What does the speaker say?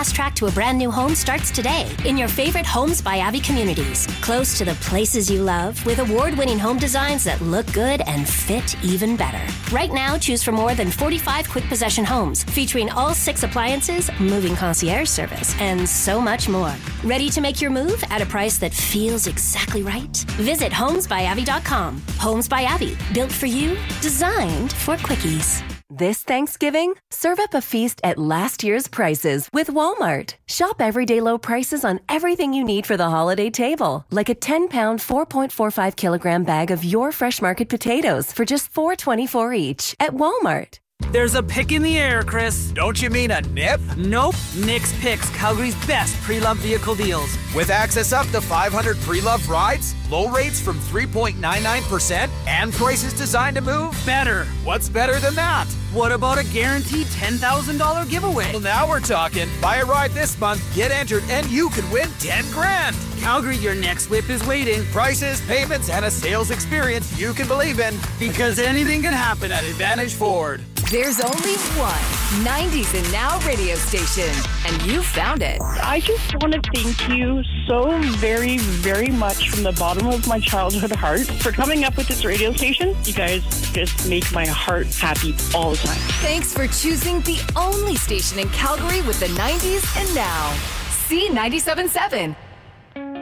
fast track to a brand new home starts today in your favorite Homes by Avi communities. Close to the places you love with award-winning home designs that look good and fit even better. Right now, choose from more than 45 quick possession homes featuring all 6 appliances, moving concierge service, and so much more. Ready to make your move at a price that feels exactly right? Visit homesbyavi.com. Homes by Avi, built for you, designed for quickies. This Thanksgiving, serve up a feast at last year's prices with Walmart. Shop everyday low prices on everything you need for the holiday table, like a 10-pound, 4.45 kilogram bag of your Fresh Market potatoes for just $4.24 each at Walmart. There's a pick in the air, Chris. Don't you mean a nip? Nope. Nick's Picks, Calgary's best pre-loved vehicle deals. With access up to 500 pre-loved rides, low rates from 3.99%, and prices designed to move? Better. What's better than that? What about a guaranteed $10,000 giveaway? Well, now we're talking. Buy a ride this month, get entered, and you could win $10,000. Calgary, your next whip is waiting. Prices, payments, and a sales experience you can believe in. Because anything can happen at Advantage Ford. There's only one 90s and Now radio station, and you found it. I just want to thank you so very, very much from the bottom of my childhood heart for coming up with this radio station. You guys just make my heart happy all the time. Thanks for choosing the only station in Calgary with the 90s and Now. C97.7.